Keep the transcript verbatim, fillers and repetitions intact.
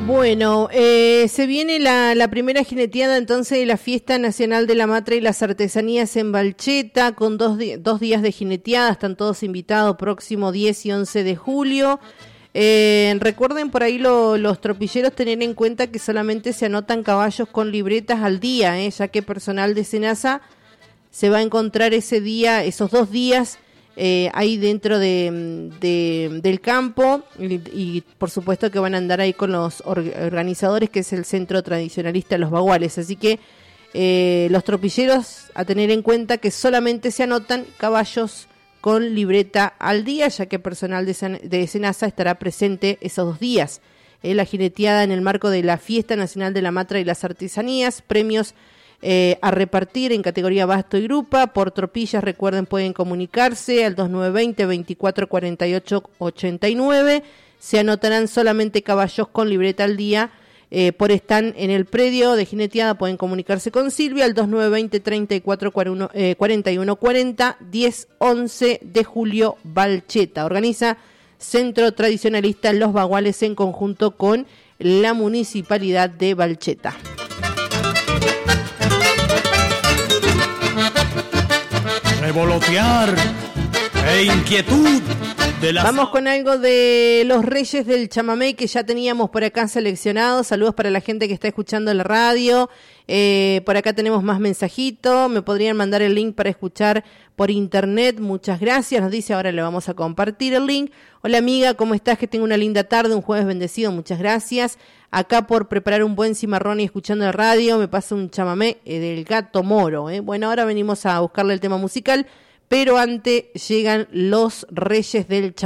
Bueno, eh, se viene la, la primera jineteada entonces de la Fiesta Nacional de la Matra y las Artesanías en Balcheta, con dos, di- dos días de jineteada, están todos invitados, próximo diez y once de julio. Eh, recuerden por ahí lo, los tropilleros tener en cuenta que solamente se anotan caballos con libretas al día, eh, ya que personal de Senasa se va a encontrar ese día, esos dos días, Eh, ahí dentro de, de del campo y, y por supuesto que van a andar ahí con los or- organizadores, que es el Centro Tradicionalista Los Baguales, así que eh, los tropilleros a tener en cuenta que solamente se anotan caballos con libreta al día, ya que personal de, San, de Senasa estará presente esos dos días. Eh, la jineteada en el marco de la Fiesta Nacional de la Matra y las Artesanías, premios Eh, a repartir en categoría Basto y Grupa. Por tropillas, recuerden, pueden comunicarse al dos nueve dos cero, veinticuatro cuarenta y ocho ochenta y nueve. Se anotarán solamente caballos con libreta al día. Eh, por están en el predio de jineteada, pueden comunicarse con Silvia al dos nueve dos cero, treinta y cuatro cuarenta y uno cuarenta, diez once de julio, Balcheta. Organiza Centro Tradicionalista Los Baguales en conjunto con la Municipalidad de Balcheta. Revolotear e inquietud de la... Vamos con algo de los Reyes del Chamamé que ya teníamos por acá seleccionados. Saludos para la gente que está escuchando la radio. Eh, por acá tenemos más mensajitos. Me podrían mandar el link para escuchar por internet. Muchas gracias. Nos dice, ahora le vamos a compartir el link. Hola amiga, ¿cómo estás? Que tenga una linda tarde, un jueves bendecido. Muchas gracias. Acá por preparar un buen cimarrón y escuchando la radio, me pasa un chamamé eh, del Gato Moro. Eh. Bueno, ahora venimos a buscarle el tema musical, pero antes llegan los Reyes del Chamamé.